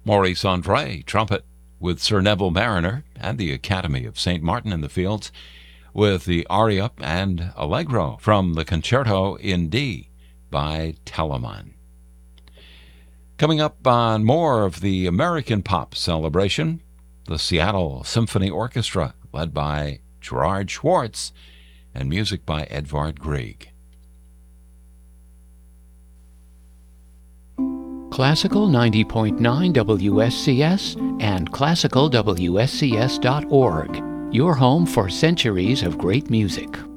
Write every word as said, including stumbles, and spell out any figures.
Maurice Andre, trumpet, with Sir Neville Mariner and the Academy of Saint Martin in the Fields, with the aria and allegro from the Concerto in D by Telemann. Coming up on more of the American pop celebration, the Seattle Symphony Orchestra, led by Gerard Schwartz, and music by Edvard Grieg. Classical ninety point nine W S C S and classical W S C S dot org, your home for centuries of great music.